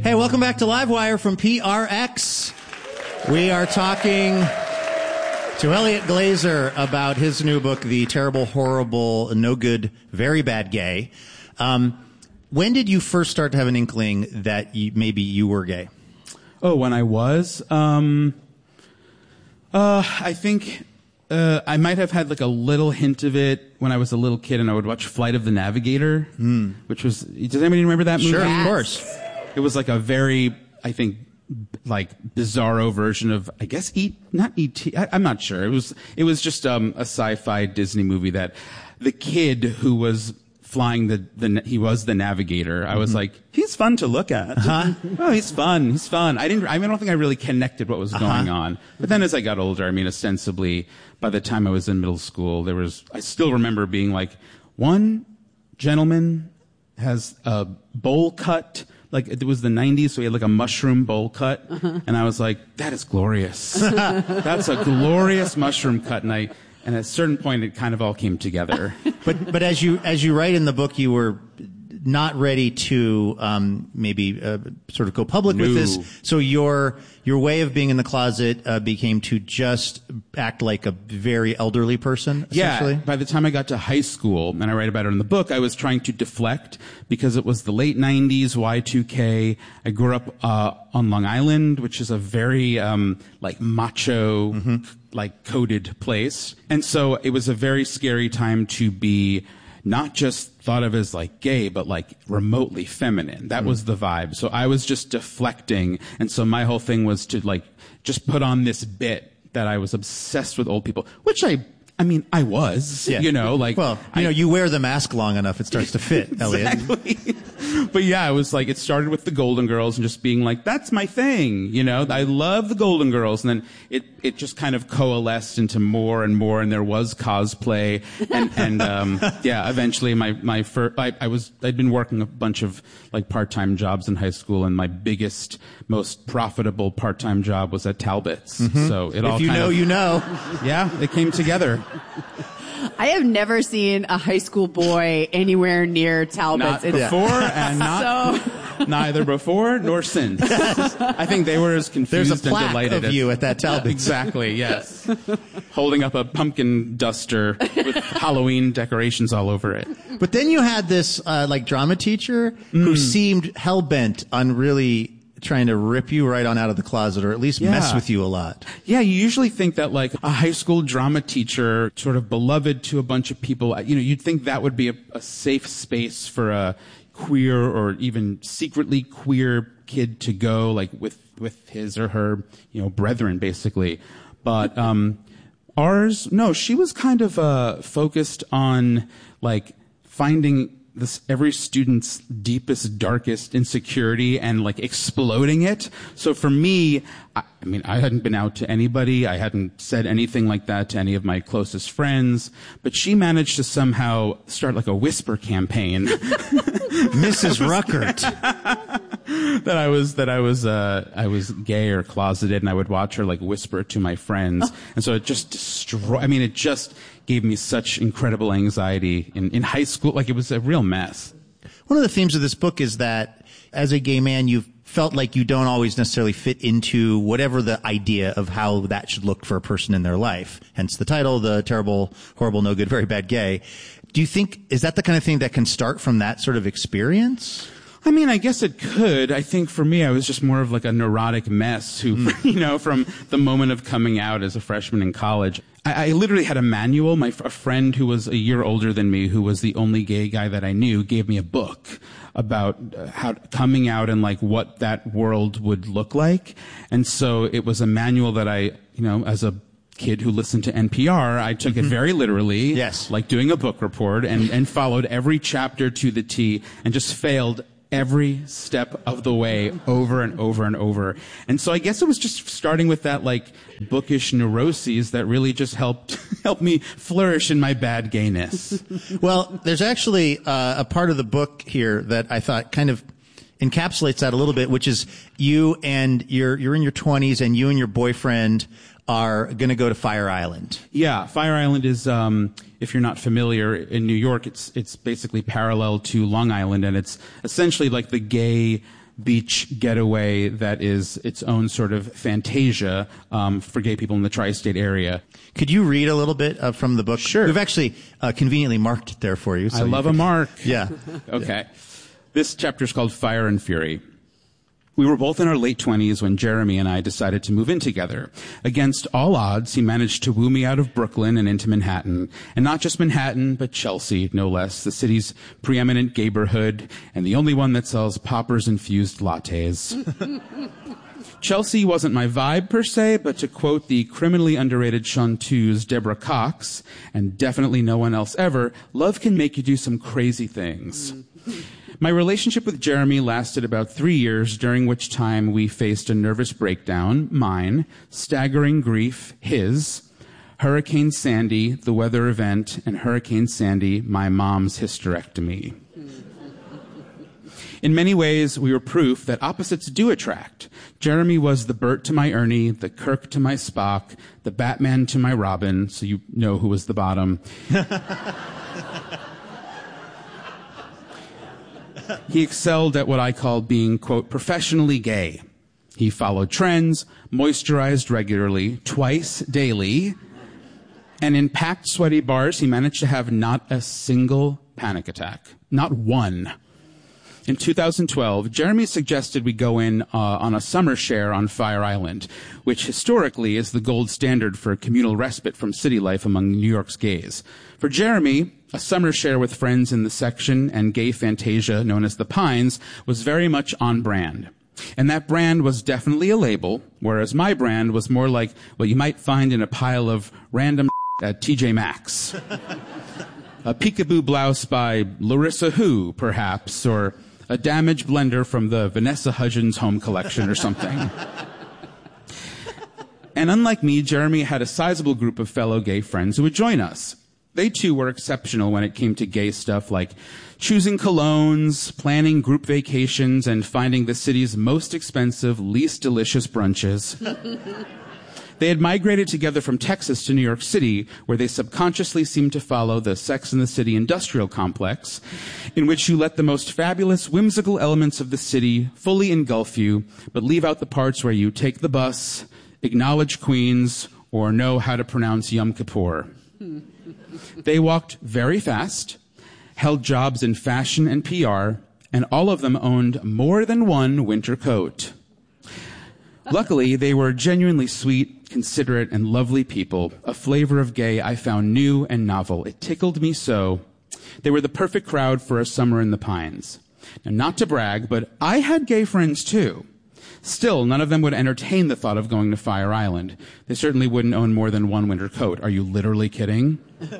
Hey, welcome back to Livewire from PRX. We are talking to Elliot Glazer about his new book, The Terrible, Horrible, No Good, Very Bad Gay. When did you first start to have an inkling that maybe you were gay? Oh, when I was? I think I might have had like a little hint of it when I was a little kid and I would watch Flight of the Navigator, which was, does anybody remember that movie? Sure, of course. It was like a very, I think, like bizarro version of, I guess, not E.T. I'm not sure. It was just a sci-fi Disney movie that the kid who was flying he was the navigator. I was like, he's fun to look at. Oh, he's fun. I don't think I really connected what was going on. But then as I got older, I mean, ostensibly, by the time I was in middle school, I still remember being like, one gentleman has a bowl cut. Like, it was the 90s, so he had like a mushroom bowl cut. And I was like, that is glorious. That's a glorious mushroom cut. And at a certain point, it kind of all came together. But as you write in the book, you were not ready to maybe sort of go public with this. So your way of being in the closet became to just act like a very elderly person, essentially? Yeah. By the time I got to high school, and I write about it in the book, I was trying to deflect because it was the late 90s, Y2K. I grew up on Long Island, which is a very like macho, like coded place. And so it was a very scary time to be not just thought of as like gay, but like remotely feminine. That was the vibe. So I was just deflecting. And so my whole thing was to like just put on this bit that I was obsessed with old people, which I was, like. Well, you wear the mask long enough, it starts to fit, exactly. Elliot. But yeah, it was like, it started with the Golden Girls and just being like, that's my thing, I love the Golden Girls. And then it just kind of coalesced into more and more, and there was cosplay. And eventually I'd been working a bunch of like part-time jobs in high school, and my biggest, most profitable part-time job was at Talbot's. So it all if you know, you know. Yeah, it came together. I have never seen a high school boy anywhere near Talbot's. Not before and neither before nor since. I think they were as confused There's a plaque and delighted of you at that Talbot's. Exactly, yes. Holding up a pumpkin duster with Halloween decorations all over it. But then you had this like drama teacher who seemed hell-bent on really trying to rip you right on out of the closet, or at least mess with you a lot. Yeah, you usually think that like a high school drama teacher, sort of beloved to a bunch of people, you'd think that would be a safe space for a queer or even secretly queer kid to go, like with his or her, brethren, basically. But ours, no, she was kind of focused on like finding every student's deepest, darkest insecurity and like exploding it. So for me, I hadn't been out to anybody. I hadn't said anything like that to any of my closest friends, but she managed to somehow start like a whisper campaign. Mrs. Ruckert. that I was gay or closeted, and I would watch her like whisper to my friends. And so it just it just gave me such incredible anxiety in high school. Like, it was a real mess. One of the themes of this book is that as a gay man, you've felt like you don't always necessarily fit into whatever the idea of how that should look for a person in their life. Hence the title, The Terrible, Horrible, No Good, Very Bad Gay. Do you think, is that the kind of thing that can start from that sort of experience? I guess it could. I think for me, I was just more of like a neurotic mess who, from the moment of coming out as a freshman in college, I literally had a manual. A friend who was a year older than me, who was the only gay guy that I knew, gave me a book about how coming out and like what that world would look like. And so it was a manual that I, as a kid who listened to NPR, I took it very literally. Yes. Like doing a book report, and followed every chapter to the T, and just failed every step of the way over and over and over. And so I guess it was just starting with that like bookish neuroses that really just helped me flourish in my bad gayness. Well, there's actually a part of the book here that I thought kind of encapsulates that a little bit, which is you're in your 20s, and you and your boyfriend are going to go to Fire Island. Yeah, Fire Island is, if you're not familiar, in New York, it's basically parallel to Long Island, and it's essentially like the gay beach getaway that is its own sort of fantasia for gay people in the tri-state area. Could you read a little bit from the book? Sure. We've actually conveniently marked it there for you. So I love a mark. Yeah. Okay. This chapter is called Fire and Fury. We were both in our late 20s when Jeremy and I decided to move in together. Against all odds, he managed to woo me out of Brooklyn and into Manhattan. And not just Manhattan, but Chelsea, no less, the city's preeminent gayborhood, and the only one that sells poppers-infused lattes. Chelsea wasn't my vibe per se, but to quote the criminally underrated chanteuse Deborah Cox, and definitely no one else ever, love can make you do some crazy things. My relationship with Jeremy lasted about 3 years, during which time we faced a nervous breakdown, mine, staggering grief, his, Hurricane Sandy, the weather event, and Hurricane Sandy, my mom's hysterectomy. In many ways, we were proof that opposites do attract. Jeremy was the Bert to my Ernie, the Kirk to my Spock, the Batman to my Robin, so you know who was the bottom. He excelled at what I call being, quote, professionally gay. He followed trends, moisturized regularly, twice daily, and in packed, sweaty bars, he managed to have not a single panic attack. Not one. In 2012, Jeremy suggested we go in on a summer share on Fire Island, which historically is the gold standard for communal respite from city life among New York's gays. For Jeremy, a summer share with friends in the section and gay fantasia known as the Pines was very much on brand. And that brand was definitely a label, whereas my brand was more like what you might find in a pile of random at TJ Maxx. A peekaboo blouse by Larissa Who, perhaps, or a damaged blender from the Vanessa Hudgens home collection or something. And unlike me, Jeremy had a sizable group of fellow gay friends who would join us. They too were exceptional when it came to gay stuff like choosing colognes, planning group vacations, and finding the city's most expensive, least delicious brunches. They had migrated together from Texas to New York City, where they subconsciously seemed to follow the Sex and the City industrial complex, in which you let the most fabulous, whimsical elements of the city fully engulf you, but leave out the parts where you take the bus, acknowledge Queens, or know how to pronounce Yom Kippur. They walked very fast, held jobs in fashion and PR, and all of them owned more than one winter coat. Luckily, they were genuinely sweet, considerate, and lovely people, a flavor of gay I found new and novel. It tickled me so. They were the perfect crowd for a summer in the Pines. Now, not to brag, but I had gay friends too. Still, none of them would entertain the thought of going to Fire Island. They certainly wouldn't own more than one winter coat. Are you literally kidding?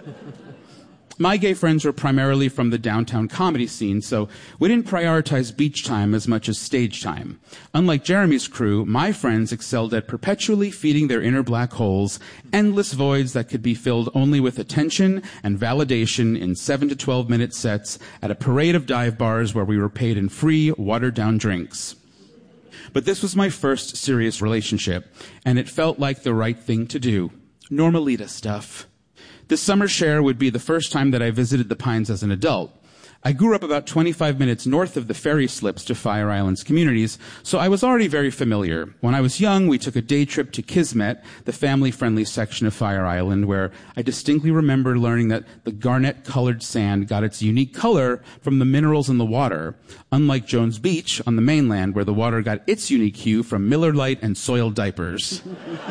My gay friends were primarily from the downtown comedy scene, so we didn't prioritize beach time as much as stage time. Unlike Jeremy's crew, my friends excelled at perpetually feeding their inner black holes, endless voids that could be filled only with attention and validation in 7 to 12-minute sets at a parade of dive bars where we were paid in free, watered-down drinks. But this was my first serious relationship, and it felt like the right thing to do. Normalita stuff. This summer share would be the first time that I visited the Pines as an adult. I grew up about 25 minutes north of the ferry slips to Fire Island's communities, so I was already very familiar. When I was young, we took a day trip to Kismet, the family-friendly section of Fire Island, where I distinctly remember learning that the garnet-colored sand got its unique color from the minerals in the water, unlike Jones Beach on the mainland, where the water got its unique hue from Miller Lite and soiled diapers.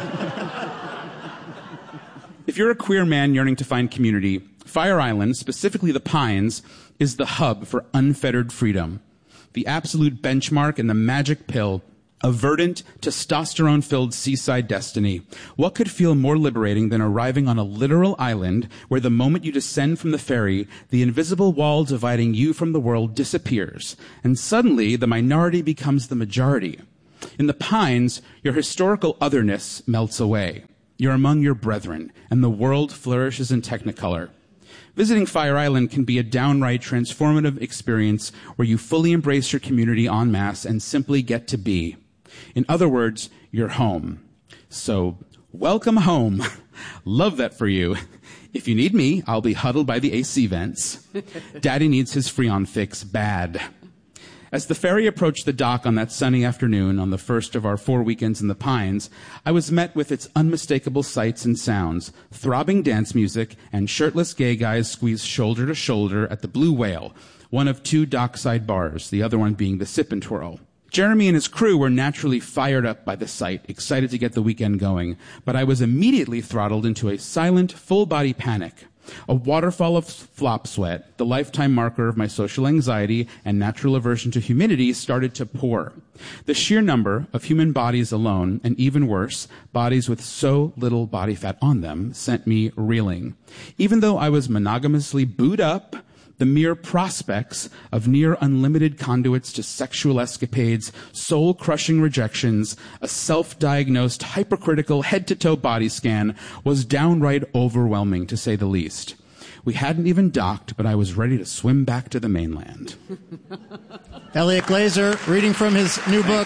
If you're a queer man yearning to find community, Fire Island, specifically the Pines, is the hub for unfettered freedom. The absolute benchmark and the magic pill, a verdant, testosterone-filled seaside destiny. What could feel more liberating than arriving on a literal island where the moment you descend from the ferry, the invisible wall dividing you from the world disappears, and suddenly the minority becomes the majority. In the Pines, your historical otherness melts away. You're among your brethren, and the world flourishes in Technicolor. Visiting Fire Island can be a downright transformative experience where you fully embrace your community en masse and simply get to be. In other words, you're home. So, welcome home. Love that for you. If you need me, I'll be huddled by the AC vents. Daddy needs his Freon fix bad. As the ferry approached the dock on that sunny afternoon on the first of our 4 weekends in the Pines, I was met with its unmistakable sights and sounds, throbbing dance music, and shirtless gay guys squeezed shoulder to shoulder at the Blue Whale, one of 2 dockside bars, the other one being the Sip and Twirl. Jeremy and his crew were naturally fired up by the sight, excited to get the weekend going, but I was immediately throttled into a silent, full-body panic. A waterfall of flop sweat, the lifetime marker of my social anxiety and natural aversion to humidity, started to pour. The sheer number of human bodies alone, and even worse, bodies with so little body fat on them, sent me reeling. Even though I was monogamously booed up, the mere prospects of near unlimited conduits to sexual escapades, soul-crushing rejections, a self-diagnosed hypercritical head-to-toe body scan was downright overwhelming, to say the least. We hadn't even docked, but I was ready to swim back to the mainland. Elliot Glazer, reading from his new book.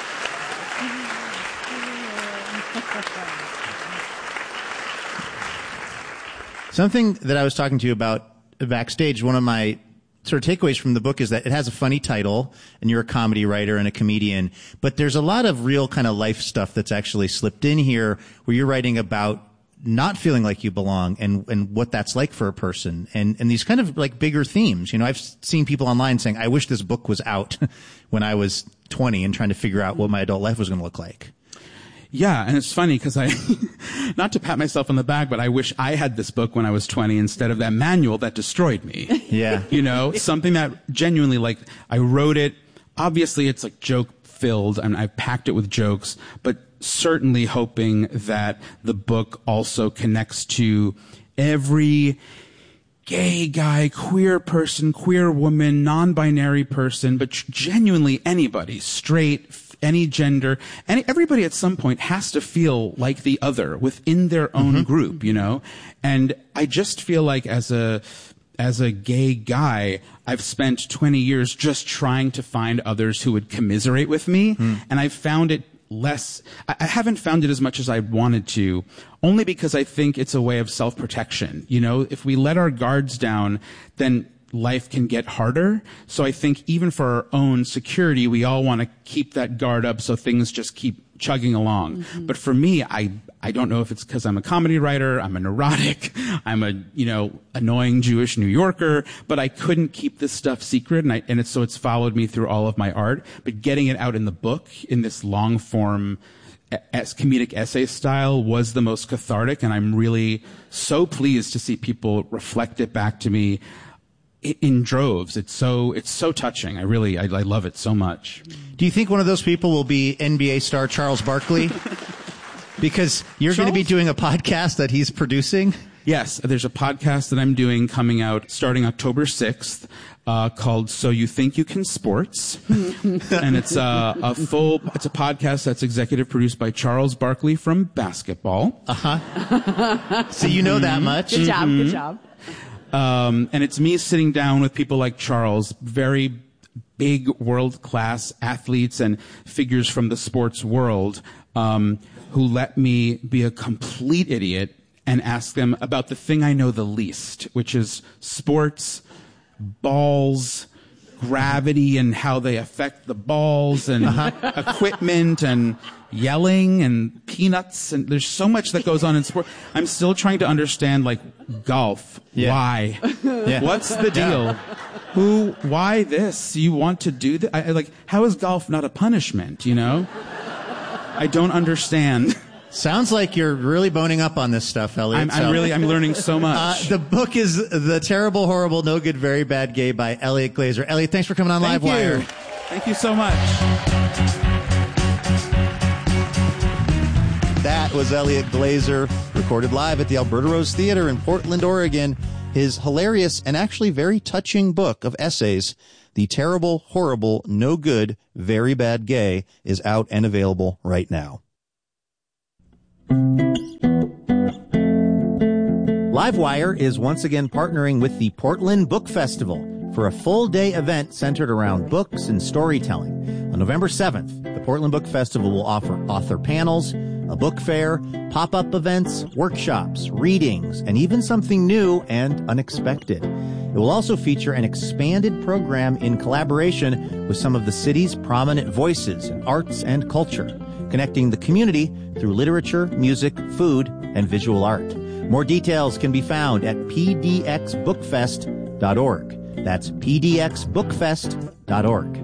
Something that I was talking to you about backstage, one of my sort of takeaways from the book is that it has a funny title, and you're a comedy writer and a comedian, but there's a lot of real kind of life stuff that's actually slipped in here where you're writing about not feeling like you belong and what that's like for a person and these kind of like bigger themes. You know, I've seen people online saying, I wish this book was out when I was 20 and trying to figure out what my adult life was going to look like. Yeah, and it's funny because not to pat myself on the back, but I wish I had this book when I was 20 instead of that manual that destroyed me. Yeah. You know, something that genuinely, like, I wrote it. Obviously, it's like joke-filled, and I've packed it with jokes, but certainly hoping that the book also connects to every gay guy, queer person, queer woman, non-binary person, but genuinely anybody, straight, any gender, everybody at some point has to feel like the other within their own group, you know? And I just feel like as a gay guy, I've spent 20 years just trying to find others who would commiserate with me. And I've found it I haven't found it as much as I wanted to, only because I think it's a way of self-protection. You know, if we let our guards down, then life can get harder. So I think even for our own security, we all want to keep that guard up so things just keep chugging along. But for me, I don't know if it's because I'm a comedy writer, I'm a neurotic, I'm a, annoying Jewish New Yorker, but I couldn't keep this stuff secret, and it's followed me through all of my art. But getting it out in the book in this long form as comedic essay style was the most cathartic, and I'm really so pleased to see people reflect it back to me in droves. It's so touching. I love it so much. Do you think one of those people will be NBA star Charles Barkley? Because you're going to be doing a podcast that he's producing? Yes, there's a podcast that I'm doing coming out starting October 6th called So You Think You Can Sports. And it's a podcast that's executive produced by Charles Barkley from basketball. So you know that much. Good job, good job. And it's me sitting down with people like Charles, very big world-class athletes and figures from the sports world, who let me be a complete idiot and ask them about the thing I know the least, which is sports, balls, gravity and how they affect the balls, and equipment and yelling and peanuts, and there's so much that goes on in sport. I'm still trying to understand, like, golf. Yeah. Why? Yeah. What's the deal? Why this? You want to do that? How is golf not a punishment, I don't understand. Sounds like you're really boning up on this stuff, Elliot. I'm learning so much. The book is The Terrible, Horrible, No Good, Very Bad Gay by Elliot Glazer. Elliot, thanks for coming on Livewire. Thank you so much. That was Elliot Glazer, recorded live at the Alberta Rose Theater in Portland, Oregon. His hilarious and actually very touching book of essays, The Terrible, Horrible, No Good, Very Bad Gay, is out and available right now. Livewire is once again partnering with the Portland Book Festival for a full-day event centered around books and storytelling. On November 7th, the Portland Book Festival will offer author panels, a book fair, pop-up events, workshops, readings, and even something new and unexpected. It will also feature an expanded program in collaboration with some of the city's prominent voices in arts and culture, connecting the community through literature, music, food, and visual art. More details can be found at pdxbookfest.org. That's pdxbookfest.org.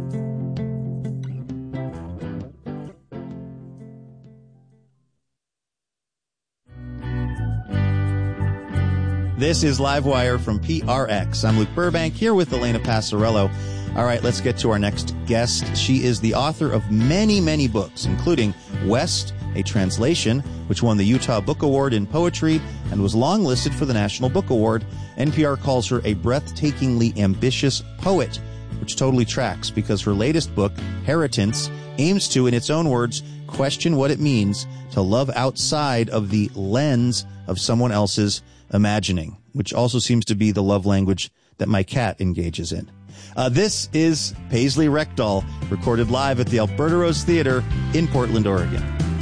This is Livewire from PRX. I'm Luke Burbank here with Elena Passarello. All right, let's get to our next guest. She is the author of many, many books, including West, a translation, which won the Utah Book Award in Poetry and was longlisted for the National Book Award. NPR calls her a breathtakingly ambitious poet, which totally tracks because her latest book, Heritance, aims to, in its own words, question what it means to love outside of the lens of someone else's imagining, which also seems to be the love language that my cat engages in. This is Paisley Rekdal, recorded live at the Alberta Rose Theater in Portland, Oregon.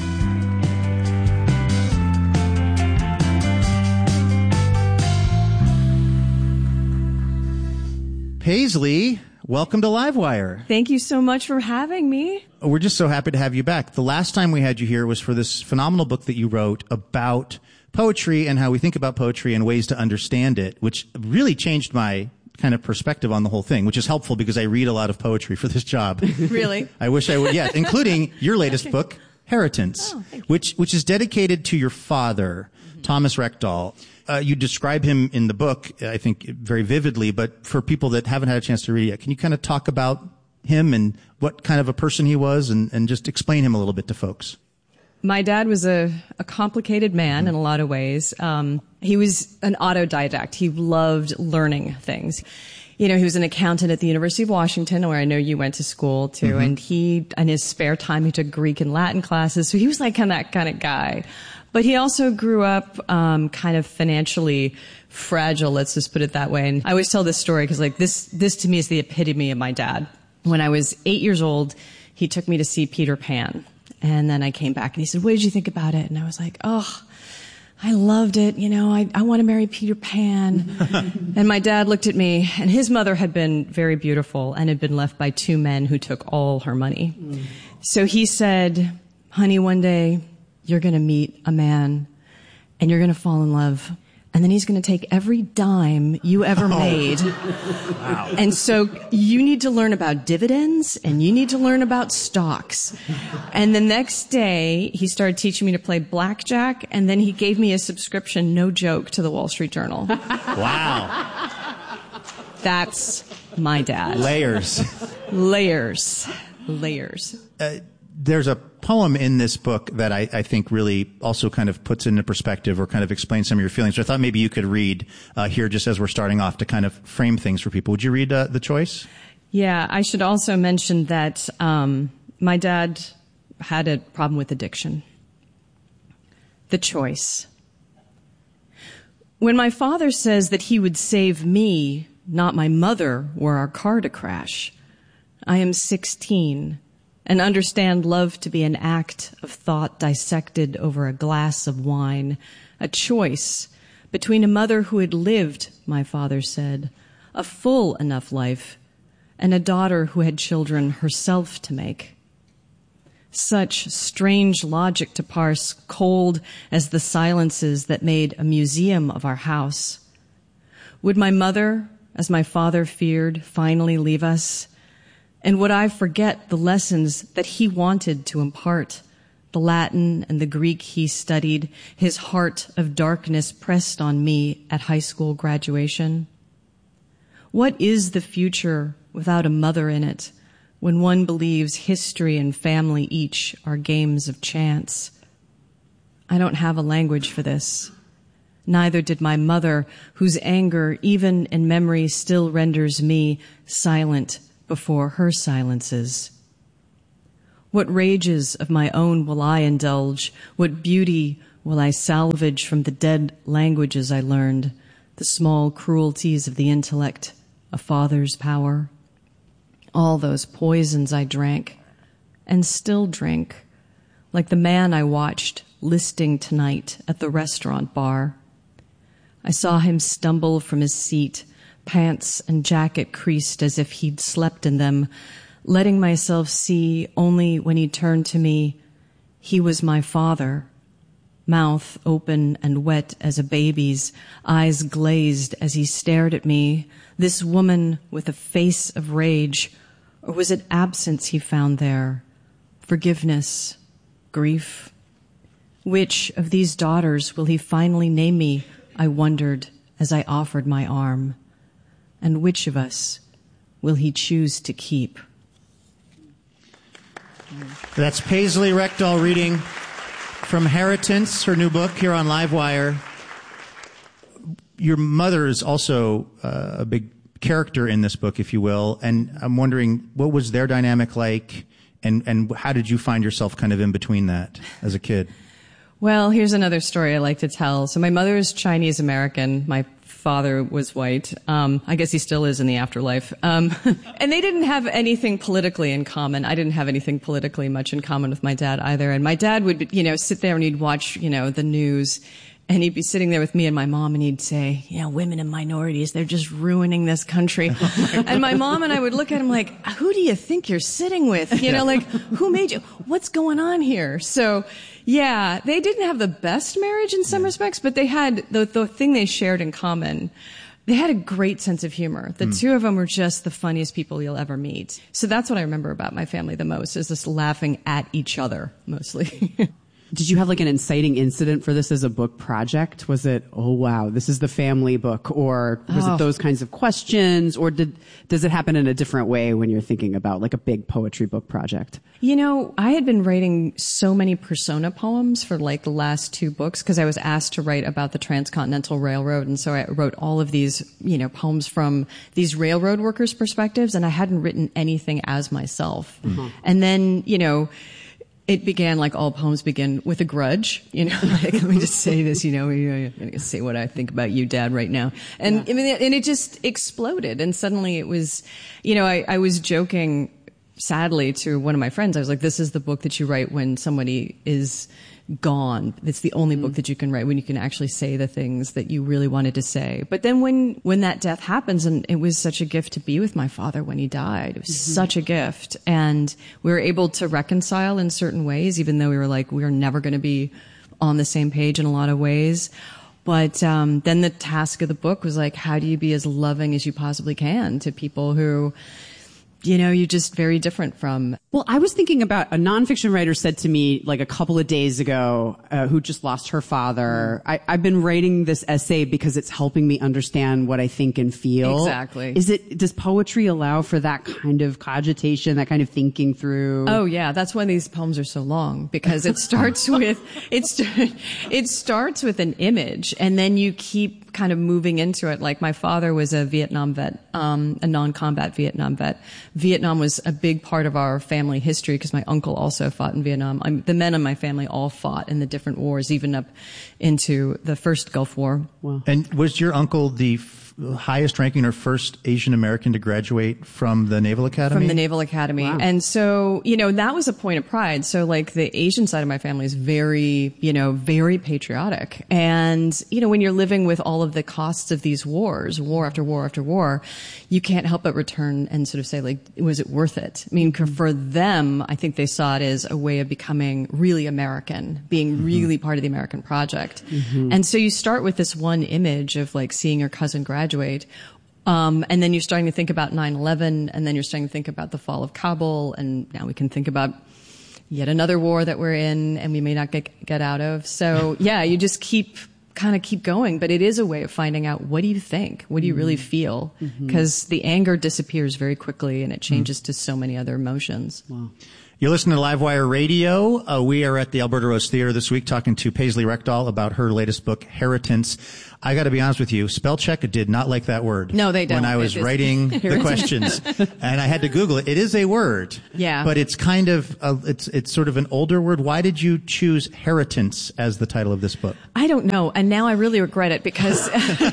Paisley, welcome to Livewire. Thank you so much for having me. We're just so happy to have you back. The last time we had you here was for this phenomenal book that you wrote about poetry and how we think about poetry and ways to understand it, which really changed my kind of perspective on the whole thing, which is helpful because I read a lot of poetry for this job. Really? I wish I would, yes, including your latest book, Heritance, which is dedicated to your father, Thomas Rekdal. You describe him in the book, I think, very vividly, but for people that haven't had a chance to read it yet, can you kind of talk about him and what kind of a person he was and just explain him a little bit to folks? My dad was a complicated man in a lot of ways. He was an autodidact. He loved learning things. You know, he was an accountant at the University of Washington, where I know you went to school too. And he, in his spare time, he took Greek and Latin classes. So he was like that kind of guy. But he also grew up kind of financially fragile, let's just put it that way. And I always tell this story because like this to me is the epitome of my dad. When I was 8 years old, he took me to see Peter Pan. And then I came back and he said, "What did you think about it?" And I was like, "Oh, I loved it. You know, I want to marry Peter Pan." And my dad looked at me, and his mother had been very beautiful and had been left by two men who took all her money. So he said, "Honey, one day you're going to meet a man and you're going to fall in love. And then he's going to take every dime you ever made. Wow. And so you need to learn about dividends and you need to learn about stocks." And the next day, he started teaching me to play blackjack, and then he gave me a subscription, no joke, to the Wall Street Journal. Wow. That's my dad. Layers. There's a poem in this book that I think really also kind of puts into perspective or kind of explains some of your feelings. So I thought maybe you could read here just as we're starting off to kind of frame things for people. Would you read the choice? Yeah, I should also mention that my dad had a problem with addiction. The choice. When my father says that he would save me, not my mother, were our car to crash, I am 16 and understand love to be an act of thought dissected over a glass of wine, a choice between a mother who had lived, my father said, a full enough life, and a daughter who had children herself to make. Such strange logic to parse, cold as the silences that made a museum of our house. Would my mother, as my father feared, finally leave us? And would I forget the lessons that he wanted to impart, the Latin and the Greek he studied, his heart of darkness pressed on me at high school graduation? What is the future without a mother in it, when one believes history and family each are games of chance? I don't have a language for this. Neither did my mother, whose anger, even in memory, still renders me silent before her silences. What rages of my own will I indulge? What beauty will I salvage from the dead languages I learned, the small cruelties of the intellect, a father's power? All those poisons I drank, and still drink, like the man I watched listing tonight at the restaurant bar. I saw him stumble from his seat, pants and jacket creased as if he'd slept in them, letting myself see only when he turned to me, he was my father. Mouth open and wet as a baby's, eyes glazed as he stared at me, this woman with a face of rage. Or was it absence he found there? Forgiveness? Grief? Which of these daughters will he finally name me, I wondered as I offered my arm. And which of us will he choose to keep? That's Paisley Rekdal reading from Heritance, her new book here on Livewire. Your mother is also a big character in this book, if you will, and I'm wondering, what was their dynamic like, and how did you find yourself kind of in between that as a kid? Well, here's another story I like to tell. So my mother is Chinese American. My father was white. I guess he still is in the afterlife. And they didn't have anything politically in common. I didn't have anything politically much in common with my dad either. And my dad would, sit there and he'd watch, the news. And he'd be sitting there with me and my mom, and he'd say, women and minorities, they're just ruining this country. And my mom and I would look at him like, who do you think you're sitting with? Who made you? What's going on here? So, yeah, they didn't have the best marriage in some respects, but they had the thing they shared in common. They had a great sense of humor. The two of them were just the funniest people you'll ever meet. So that's what I remember about my family the most, is just laughing at each other, mostly. Did you have like an inciting incident for this as a book project? Was it, oh wow, this is the family book? Or was it those kinds of questions? Or does it happen in a different way when you're thinking about like a big poetry book project? I had been writing so many persona poems for like the last 2 books because I was asked to write about the Transcontinental Railroad. And so I wrote all of these, poems from these railroad workers' perspectives, and I hadn't written anything as myself. Mm-hmm. And then, it began like all poems begin with a grudge, like, let me just say this, I'm going to say what I think about you, Dad, right now. And I mean, and it just exploded. And suddenly it was, I was joking sadly to one of my friends. I was like, this is the book that you write when somebody is gone. It's the only book that you can write when you can actually say the things that you really wanted to say. But then when that death happens, and it was such a gift to be with my father when he died. It was such a gift. And we were able to reconcile in certain ways, even though we were like, we are never going to be on the same page in a lot of ways. But then the task of the book was like, how do you be as loving as you possibly can to people who, you're just very different from. Well, I was thinking about a nonfiction writer said to me like a couple of days ago, who just lost her father. I've been writing this essay because it's helping me understand what I think and feel. Exactly. Does poetry allow for that kind of cogitation, that kind of thinking through? Oh yeah, that's why these poems are so long, because it starts with it starts with an image, and then you keep kind of moving into it. Like my father was a Vietnam vet, a non-combat Vietnam vet. Vietnam was a big part of our family history because my uncle also fought in Vietnam. The men in my family all fought in the different wars, even up into the first Gulf War. Wow. And was your uncle the highest ranking or first Asian American to graduate from the Naval Academy? From the Naval Academy. Wow. And so, that was a point of pride. So like the Asian side of my family is very, very patriotic. And, when you're living with all of the costs of these wars, war after war after war, you can't help but return and sort of say like, was it worth it? I mean, for them, I think they saw it as a way of becoming really American, being really part of the American project. Mm-hmm. And so you start with this one image of like seeing your cousin graduate. And then you're starting to think about 9/11, and then you're starting to think about the fall of Kabul, and now we can think about yet another war that we're in and we may not get out of. So yeah, you just keep going, but it is a way of finding out, what do you think? What do you really feel? Because the anger disappears very quickly and it changes to so many other emotions. Wow. You're listening to Livewire Radio. We are at the Alberta Rose Theater this week talking to Paisley Rekdal about her latest book, Heritance. I got to be honest with you, spell check did not like that word. No, they don't. When I was writing the questions, and I had to Google it. It is a word. Yeah. But it's kind of it's sort of an older word. Why did you choose Heritance as the title of this book? I don't know, and now I really regret it because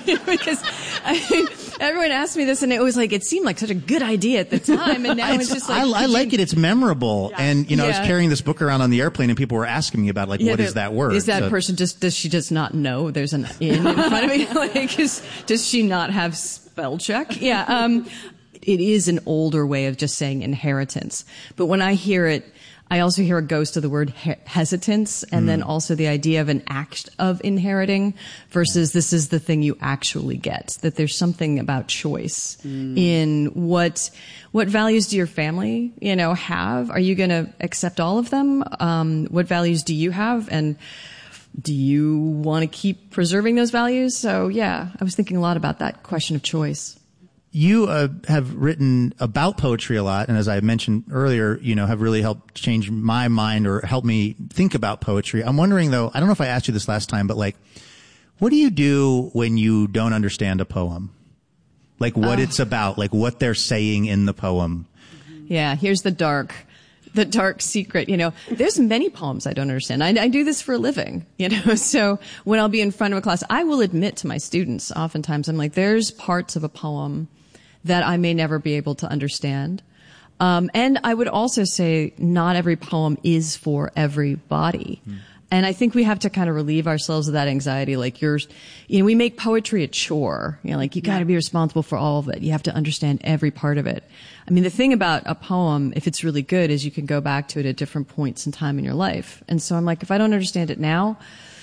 everyone asked me this, and it was like it seemed like such a good idea at the time, and now it's just like I like it. It's memorable, and I was carrying this book around on the airplane, and people were asking me about what is that word? Is that person does she just not know there's an in front I mean, like, does she not have spell check? Yeah. It is an older way of just saying inheritance. But when I hear it, I also hear a ghost of the word hesitance, and then also the idea of an act of inheriting versus this is the thing you actually get. That there's something about choice in what values do your family, have? Are you going to accept all of them? What values do you have? And do you want to keep preserving those values? So yeah, I was thinking a lot about that question of choice. You have written about poetry a lot, and as I mentioned earlier, have really helped change my mind or help me think about poetry. I'm wondering, though, I don't know if I asked you this last time, but like, what do you do when you don't understand a poem? Like what it's about, like what they're saying in the poem. Yeah, here's the dark secret. There's many poems I don't understand. I do this for a living, so when I'll be in front of a class, I will admit to my students, oftentimes I'm like, there's parts of a poem that I may never be able to understand. And I would also say not every poem is for everybody. And I think we have to kind of relieve ourselves of that anxiety. Like we make poetry a chore. Like you got to be responsible for all of it. You have to understand every part of it. I mean, the thing about a poem, if it's really good, is you can go back to it at different points in time in your life. And so I'm like, if I don't understand it now,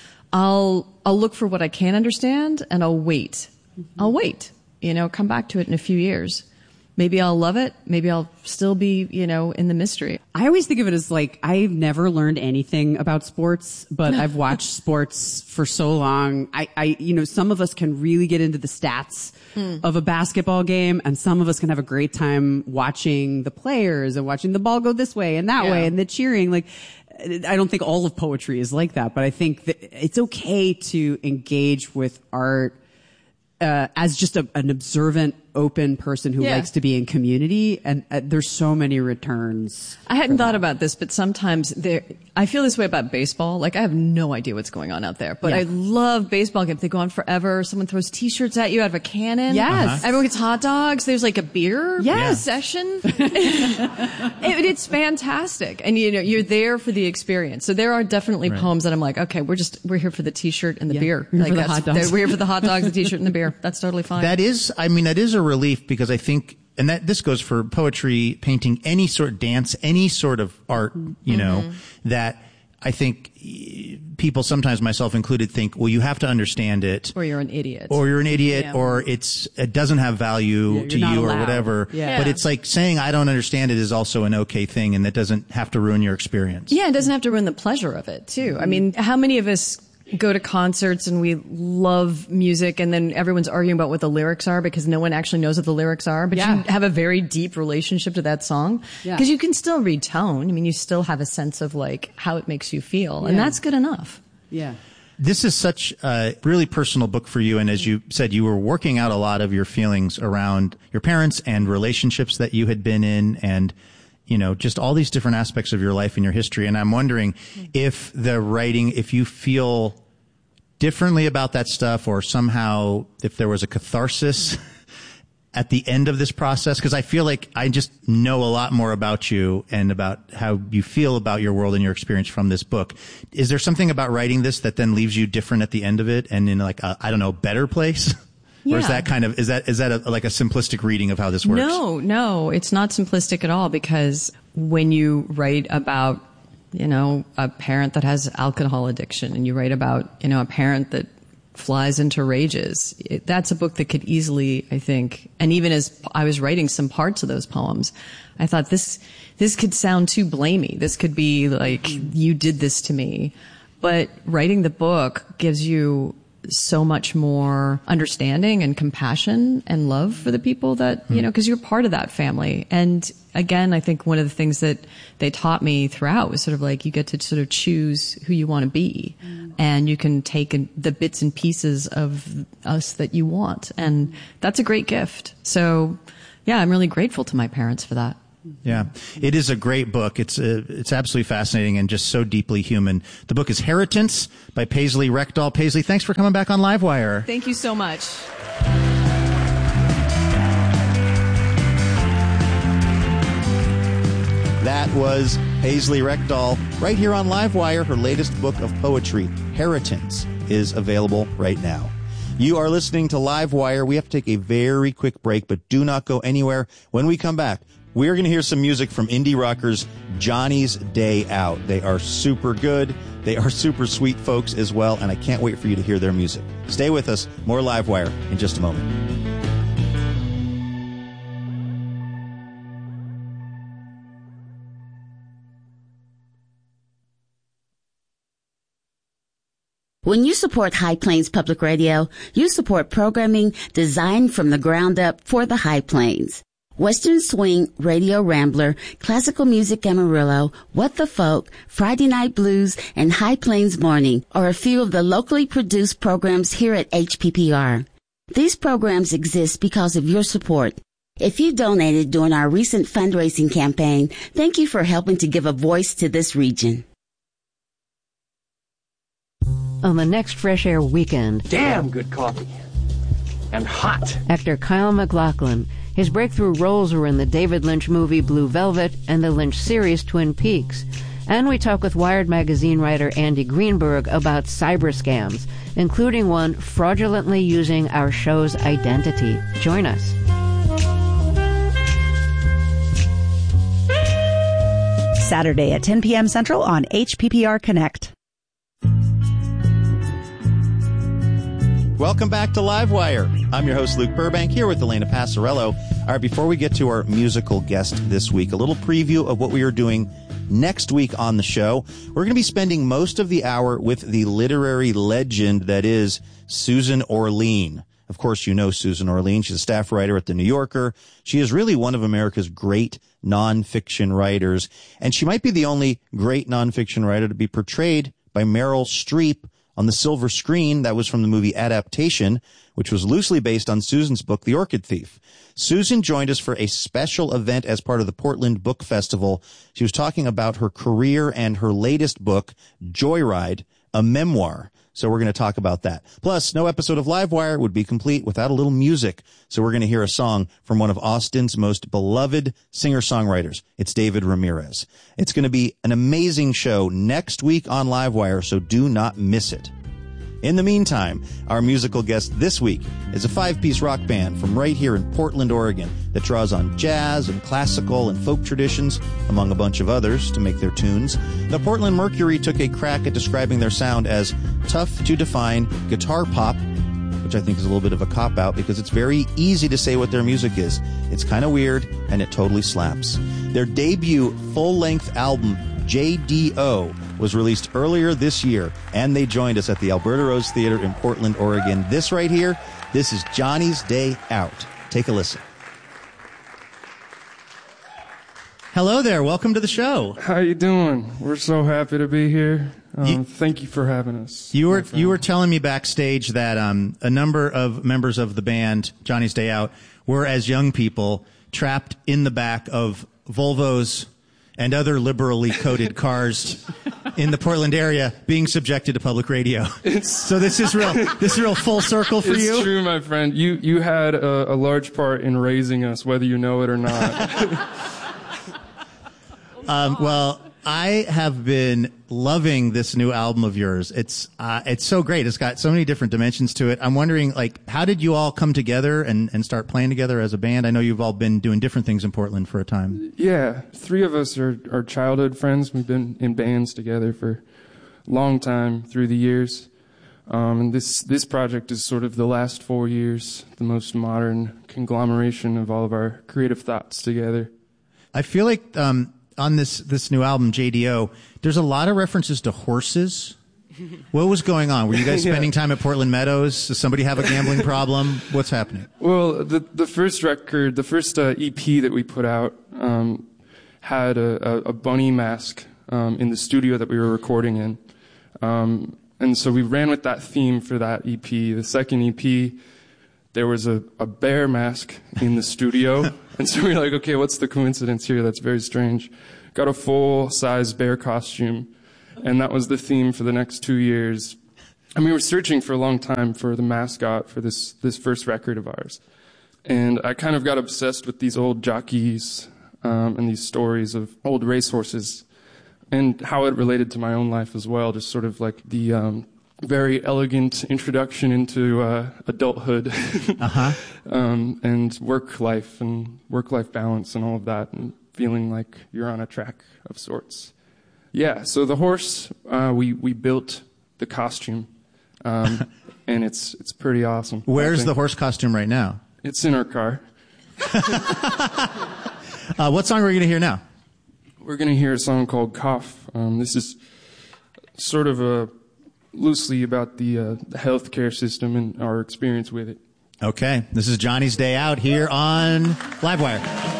I'll look for what I can understand and I'll wait. I'll wait, come back to it in a few years. Maybe I'll love it. Maybe I'll still be, in the mystery. I always think of it as like, I've never learned anything about sports, but I've watched sports for so long. Some of us can really get into the stats of a basketball game, and some of us can have a great time watching the players and watching the ball go this way and that way and the cheering. Like, I don't think all of poetry is like that, but I think that it's okay to engage with art as just an observant, open person who likes to be in community, and there's so many returns. I hadn't thought about this, but sometimes I feel this way about baseball. Like I have no idea what's going on out there, but I love baseball games. They go on forever. Someone throws T-shirts at you out of a cannon. Yes. Everyone gets hot dogs. There's like a beer session. It's fantastic. And you're there for the experience. So there are definitely poems that I'm like, okay, we're here for the T-shirt and the beer. We're here for the hot dogs. We're here for the hot dogs, the T-shirt and the beer. That's totally fine. That is a relief, because I think, and that this goes for poetry, painting, any sort of dance, any sort of art, that I think people, sometimes myself included, think, well, you have to understand it. Or you're an idiot. Or it doesn't have value to you or whatever. Yeah. But it's like saying I don't understand it is also an okay thing, and that doesn't have to ruin your experience. Yeah, it doesn't have to ruin the pleasure of it, too. I mean, how many of us go to concerts and we love music, and then everyone's arguing about what the lyrics are because no one actually knows what the lyrics are, but you have a very deep relationship to that song because you can still read tone. I mean, you still have a sense of like how it makes you feel, and that's good enough. Yeah. This is such a really personal book for you, and as you said, you were working out a lot of your feelings around your parents and relationships that you had been in, and just all these different aspects of your life and your history. And I'm wondering if you feel differently about that stuff, or somehow if there was a catharsis at the end of this process, because I feel like I just know a lot more about you and about how you feel about your world and your experience from this book. Is there something about writing this that then leaves you different at the end of it and in like a better place? Or is that is that like a simplistic reading of how this works? No, it's not simplistic at all, because when you write about, a parent that has alcohol addiction, and you write about, a parent that flies into rages, that's a book that could easily, I think, and even as I was writing some parts of those poems, I thought this could sound too blamey. This could be like, you did this to me. But writing the book gives you so much more understanding and compassion and love for the people that, because you're part of that family. And again, I think one of the things that they taught me throughout was sort of like, you get to sort of choose who you want to be, and you can take the bits and pieces of us that you want. And that's a great gift. So yeah, I'm really grateful to my parents for that. Yeah, it is a great book. It's absolutely fascinating and just so deeply human. The book is Heritance by Paisley Rekdal. Paisley, thanks for coming back on Livewire. Thank you so much. That was Paisley Rekdal right here on Livewire. Her latest book of poetry, Heritance, is available right now. You are listening to Livewire. We have to take a very quick break, but do not go anywhere. When we come back, we are going to hear some music from indie rockers Johnny's Day Out. They are super good. They are super sweet folks as well, and I can't wait for you to hear their music. Stay with us. More Livewire in just a moment. When you support High Plains Public Radio, you support programming designed from the ground up for the High Plains. Western Swing, Radio Rambler, Classical Music Amarillo, What the Folk, Friday Night Blues, and High Plains Morning are a few of the locally produced programs here at HPPR. These programs exist because of your support. If you donated during our recent fundraising campaign, thank you for helping to give a voice to this region. On the next Fresh Air weekend, damn good coffee. And hot. Actor Kyle MacLachlan. His breakthrough roles were in the David Lynch movie Blue Velvet and the Lynch series Twin Peaks. And we talk with Wired magazine writer Andy Greenberg about cyber scams, including one fraudulently using our show's identity. Join us. Saturday at 10 p.m. Central on HPPR Connect. Welcome back to Livewire. I'm your host, Luke Burbank, here with Elena Passarello. All right, before we get to our musical guest this week, a little preview of what we are doing next week on the show. We're going to be spending most of the hour with the literary legend that is Susan Orlean. Of course, you know Susan Orlean. She's a staff writer at The New Yorker. She is really one of America's great nonfiction writers, and she might be the only great nonfiction writer to be portrayed by Meryl Streep on the silver screen. That was from the movie Adaptation, which was loosely based on Susan's book, The Orchid Thief. Susan joined us for a special event as part of the Portland Book Festival. She was talking about her career and her latest book, Joyride, a memoir. So we're going to talk about that. Plus, no episode of Livewire would be complete without a little music. So we're going to hear a song from one of Austin's most beloved singer-songwriters. It's David Ramirez. It's going to be an amazing show next week on Livewire, so do not miss it. In the meantime, our musical guest this week is a 5-piece rock band from right here in Portland, Oregon that draws on jazz and classical and folk traditions, among a bunch of others, to make their tunes. The Portland Mercury took a crack at describing their sound as tough to define guitar pop, which I think is a little bit of a cop-out because it's very easy to say what their music is. It's kind of weird, and it totally slaps. Their debut full-length album, JDO, was released earlier this year, and they joined us at the Alberta Rose Theater in Portland, Oregon. This right here, this is Johnny's Day Out. Take a listen. Hello there. Welcome to the show. How you doing? We're so happy to be here. Thank you for having us. You were telling me backstage that a number of members of the band Johnny's Day Out were, as young people, trapped in the back of Volvos and other liberally coded cars in the Portland area, being subjected to public radio. So this is real full circle for you. It's true, my friend. You had a large part in raising us, whether you know it or not. Well, I have been loving this new album of yours. It's so great. It's got so many different dimensions to it. I'm wondering, how did you all come together and start playing together as a band? I know you've all been doing different things in Portland for a time. Yeah, 3 of us are childhood friends. We've been in bands together for a long time through the years. And this project is sort of the last 4 years, the most modern conglomeration of all of our creative thoughts together. I feel like on this new album, JDO, there's a lot of references to horses. What was going on? Were you guys spending time at Portland Meadows? Does somebody have a gambling problem? What's happening? Well, the first record, the first EP that we put out had a bunny mask in the studio that we were recording in. And so we ran with that theme for that EP. The second EP, there was a bear mask in the studio. And so we were like, okay, what's the coincidence here? That's very strange. Got a full-size bear costume. And that was the theme for the next 2 years. And we were searching for a long time for the mascot for this first record of ours. And I kind of got obsessed with these old jockeys and these stories of old racehorses and how it related to my own life as well. Just sort of like the very elegant introduction into adulthood and work life balance and all of that, and feeling like you're on a track of sorts. Yeah, so the horse, we built the costume, and it's pretty awesome. Where's the horse costume right now? It's in our car. What song are we going to hear now? We're going to hear a song called Cough. This is sort of loosely about the healthcare system and our experience with it. Okay, this is Johnny's Day Out here on Livewire.